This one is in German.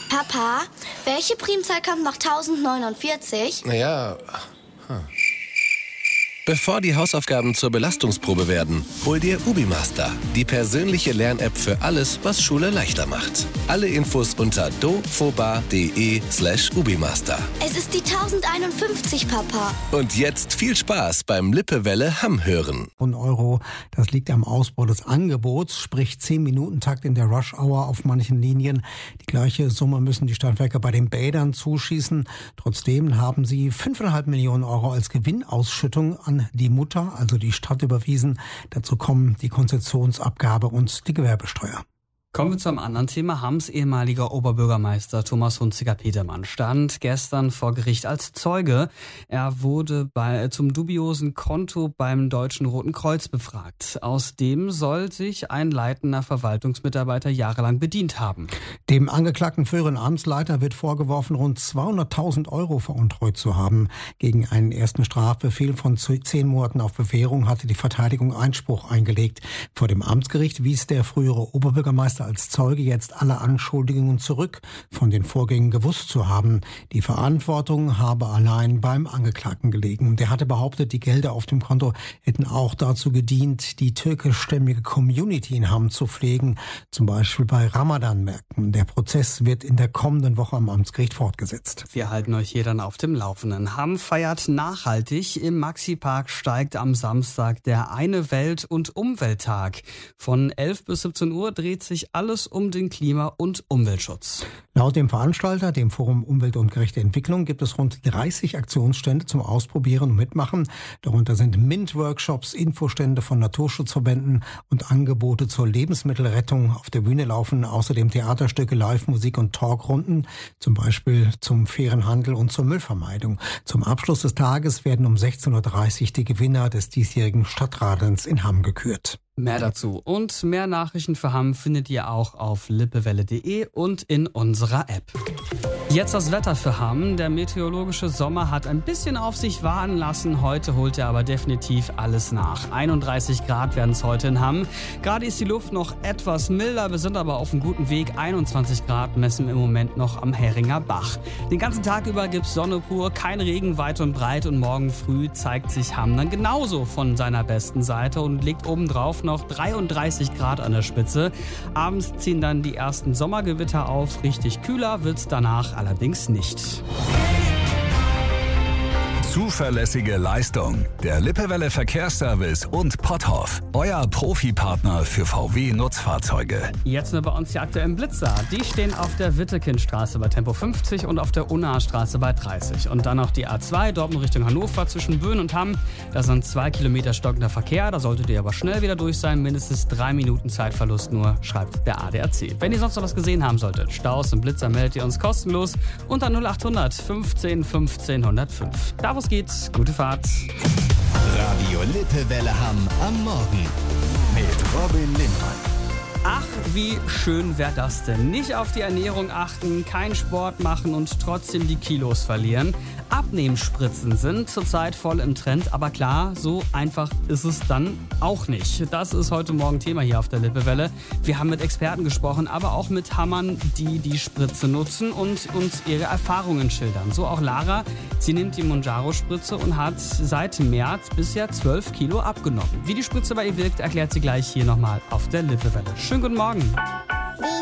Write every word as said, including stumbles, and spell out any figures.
Papa, welche Primzahl kommt nach tausendneunundvierzig? Naja, hm. Bevor die Hausaufgaben zur Belastungsprobe werden, hol dir UbiMaster, die persönliche Lern-App für alles, was Schule leichter macht. Alle Infos unter dofoba.de slash UbiMaster. Es ist die tausendeinundfünfzig, Papa. Und jetzt viel Spaß beim Lippewelle Hamm hören. Und Euro, das liegt am Ausbau des Angebots, sprich zehn Minuten Takt in der Rush-Hour auf manchen Linien. Die gleiche Summe müssen die Stadtwerke bei den Bädern zuschießen. Trotzdem haben sie fünf Komma fünf Millionen Euro als Gewinnausschüttung an die Mutter, also die Stadt, überwiesen. Dazu kommen die Konzessionsabgabe und die Gewerbesteuer. Kommen wir zu einem anderen Thema. Hamms ehemaliger Oberbürgermeister Thomas Hunziker-Petermann stand gestern vor Gericht als Zeuge. Er wurde bei, zum dubiosen Konto beim Deutschen Roten Kreuz befragt. Aus dem soll sich ein leitender Verwaltungsmitarbeiter jahrelang bedient haben. Dem angeklagten früheren Amtsleiter wird vorgeworfen, rund zweihunderttausend Euro veruntreut zu haben. Gegen einen ersten Strafbefehl von zehn Monaten auf Bewährung hatte die Verteidigung Einspruch eingelegt. Vor dem Amtsgericht wies der frühere Oberbürgermeister als Zeuge jetzt alle Anschuldigungen zurück, von den Vorgängen gewusst zu haben. Die Verantwortung habe allein beim Angeklagten gelegen. Der hatte behauptet, die Gelder auf dem Konto hätten auch dazu gedient, die türkischstämmige Community in Hamm zu pflegen, zum Beispiel bei Ramadan-Märkten. Der Prozess wird in der kommenden Woche am Amtsgericht fortgesetzt. Wir halten euch hier dann auf dem Laufenden. Hamm feiert nachhaltig. Im Maxi-Park steigt am Samstag der Eine Welt- und Umwelttag. Von elf bis siebzehn Uhr dreht sich alles um den Klima- und Umweltschutz. Laut dem Veranstalter, dem Forum Umwelt und gerechte Entwicklung, gibt es rund dreißig Aktionsstände zum Ausprobieren und Mitmachen. Darunter sind MINT-Workshops, Infostände von Naturschutzverbänden und Angebote zur Lebensmittelrettung. Auf der Bühne laufen außerdem Theaterstücke, Live-Musik und Talkrunden, zum Beispiel zum fairen Handel und zur Müllvermeidung. Zum Abschluss des Tages werden um sechzehn Uhr dreißig die Gewinner des diesjährigen Stadtradens in Hamm gekürt. Mehr dazu und mehr Nachrichten für Hamm findet ihr auch auf lippewelle punkt de und in unserer App. Jetzt das Wetter für Hamm. Der meteorologische Sommer hat ein bisschen auf sich warten lassen. Heute holt er aber definitiv alles nach. einunddreißig Grad werden es heute in Hamm. Gerade ist die Luft noch etwas milder. Wir sind aber auf einem guten Weg. einundzwanzig Grad messen wir im Moment noch am Heringer Bach. Den ganzen Tag über gibt's Sonne pur, kein Regen weit und breit. Und morgen früh zeigt sich Hamm dann genauso von seiner besten Seite und legt obendrauf noch dreiunddreißig Grad an der Spitze. Abends ziehen dann die ersten Sommergewitter auf. Richtig kühler wird's danach allerdings nicht. Zuverlässige Leistung. Der Lippewelle Verkehrsservice und Potthoff. Euer Profipartner für V W-Nutzfahrzeuge. Jetzt nur bei uns die aktuellen Blitzer. Die stehen auf der Wittekindstraße bei Tempo fünfzig und auf der Unnastraße bei dreißig. Und dann noch die A zwei, Dortmund Richtung Hannover zwischen Böen und Hamm. Da sind zwei Kilometer stockender Verkehr. Da solltet ihr aber schnell wieder durch sein. Mindestens drei Minuten Zeitverlust nur, schreibt der A D A C. Wenn ihr sonst noch was gesehen haben solltet, Staus und Blitzer, meldet ihr uns kostenlos unter null achthundert fünfzehn fünfzehn hundertfünf. Da wo es geht, gute Fahrt. Radio Lippewelle Hamm am Morgen mit Robin Lindmann. Ach, wie schön wäre das denn? Nicht auf die Ernährung achten, keinen Sport machen und trotzdem die Kilos verlieren. Abnehmspritzen sind zurzeit voll im Trend, aber klar, so einfach ist es dann auch nicht. Das ist heute Morgen Thema hier auf der Lippewelle. Wir haben mit Experten gesprochen, aber auch mit Hammern, die die Spritze nutzen und uns ihre Erfahrungen schildern. So auch Lara. Sie nimmt die Mounjaro-Spritze und hat seit März bisher zwölf Kilo abgenommen. Wie die Spritze bei ihr wirkt, erklärt sie gleich hier nochmal auf der Lippewelle. Schönen guten Morgen.